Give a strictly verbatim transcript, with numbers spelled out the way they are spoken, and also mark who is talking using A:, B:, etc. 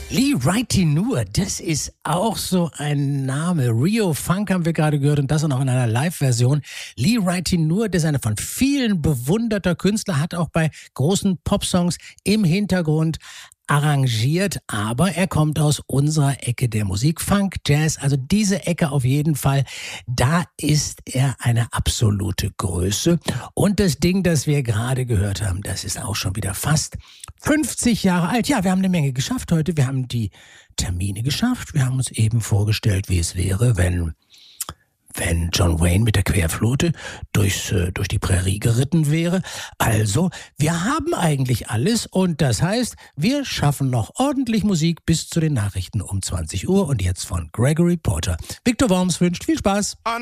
A: Lee Righty Nur, das ist auch so ein Name. Rio Funk haben wir gerade gehört und das auch noch in einer Live-Version. Lee Righty Nur, das ist einer von vielen bewunderter Künstler, hat auch bei großen Popsongs im Hintergrund arrangiert, aber er kommt aus unserer Ecke der Musik, Funk, Jazz, also diese Ecke auf jeden Fall, da ist er eine absolute Größe. Und das Ding, das wir gerade gehört haben, das ist auch schon wieder fast fünfzig Jahre alt. Ja, wir haben eine Menge geschafft heute, wir haben die Termine geschafft, wir haben uns eben vorgestellt, wie es wäre, wenn wenn John Wayne mit der Querflöte durchs, äh, durch die Prärie geritten wäre. Also, wir haben eigentlich alles und das heißt, wir schaffen noch ordentlich Musik bis zu den Nachrichten um zwanzig Uhr und jetzt von Gregory Porter. Victor Worms wünscht viel Spaß.